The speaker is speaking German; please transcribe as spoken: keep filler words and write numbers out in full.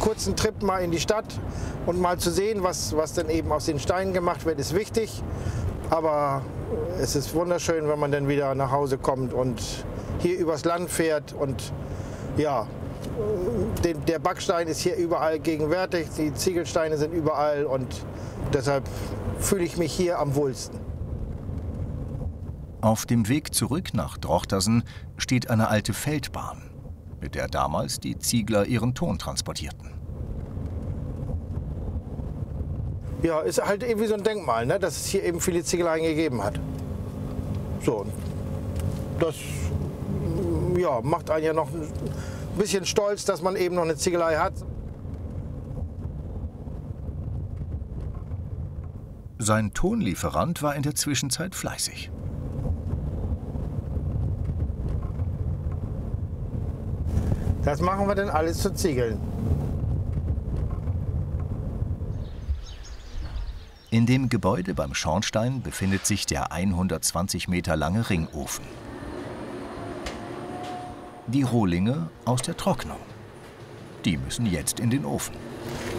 kurzen Trip mal in die Stadt und mal zu sehen, was, was denn eben aus den Steinen gemacht wird, ist wichtig. Aber es ist wunderschön, wenn man dann wieder nach Hause kommt und hier übers Land fährt. Und ja, den, der Backstein ist hier überall gegenwärtig, die Ziegelsteine sind überall und deshalb fühle ich mich hier am wohlsten. Auf dem Weg zurück nach Drochtersen steht eine alte Feldbahn, mit der damals die Ziegler ihren Ton transportierten. Ja, ist halt irgendwie so ein Denkmal, ne, dass es hier eben viele Ziegeleien gegeben hat. So, das ja, macht einen ja noch ein bisschen stolz, dass man eben noch eine Ziegelei hat. Sein Tonlieferant war in der Zwischenzeit fleißig. Das machen wir dann alles zu Ziegeln. In dem Gebäude beim Schornstein befindet sich der hundertzwanzig Meter lange Ringofen. Die Rohlinge aus der Trocknung. Die müssen jetzt in den Ofen.